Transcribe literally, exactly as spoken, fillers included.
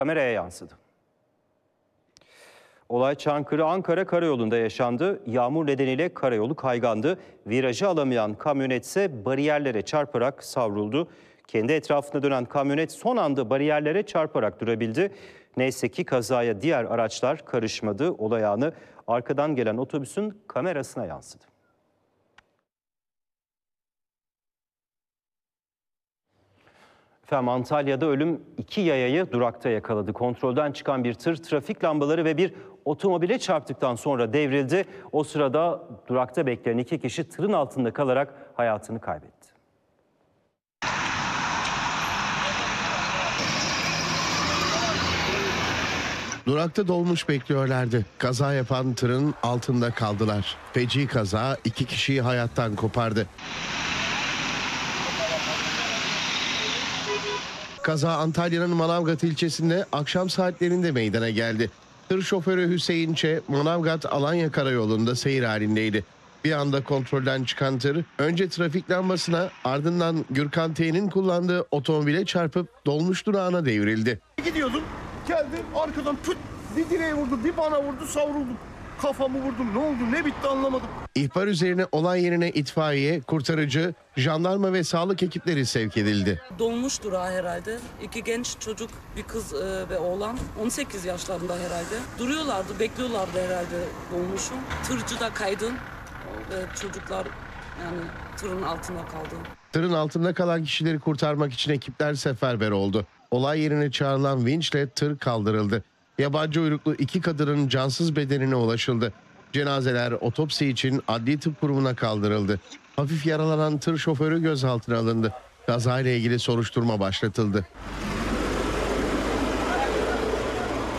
kameraya yansıdı. Olay Çankırı-Ankara karayolunda yaşandı. Yağmur nedeniyle karayolu kaygandı. Virajı alamayan kamyonet ise bariyerlere çarparak savruldu. Kendi etrafında dönen kamyonet son anda bariyerlere çarparak durabildi. Neyse ki kazaya diğer araçlar karışmadı. Olay anı arkadan gelen otobüsün kamerasına yansıdı. Efendim, Antalya'da ölüm iki yayayı durakta yakaladı. Kontrolden çıkan bir tır trafik lambaları ve bir otomobile çarptıktan sonra devrildi. O sırada durakta bekleyen iki kişi tırın altında kalarak hayatını kaybetti. Durakta dolmuş bekliyorlardı. Kaza yapan tırın altında kaldılar. Feci kaza iki kişiyi hayattan kopardı. Kaza Antalya'nın Manavgat ilçesinde akşam saatlerinde meydana geldi. Tır şoförü Hüseyin Ç. Manavgat-Alanya karayolunda seyir halindeydi. Bir anda kontrolden çıkan tır önce trafik lambasına, ardından Gürkan T'nin kullandığı otomobile çarpıp dolmuş durağına devrildi. Gidiyordum, geldi arkadan püt bir direğe vurdu, bir bana vurdu, savruldum. Kafamı vurdum, ne oldu, ne bitti anlamadım. İhbar üzerine olay yerine itfaiye, kurtarıcı, jandarma ve sağlık ekipleri sevk edildi. Dolmuş durağı herhalde. İki genç çocuk, bir kız e, ve oğlan, on sekiz yaşlarında herhalde. Duruyorlardı, bekliyorlardı herhalde dolmuşu. Tırcı da kaydı ve çocuklar yani tırın altında kaldı. Tırın altında kalan kişileri kurtarmak için ekipler seferber oldu. Olay yerine çağrılan vinçle tır kaldırıldı. Yabancı uyruklu iki kadının cansız bedenine ulaşıldı. Cenazeler otopsi için Adli Tıp Kurumu'na kaldırıldı. Hafif yaralanan tır şoförü gözaltına alındı. Kazayla ilgili soruşturma başlatıldı.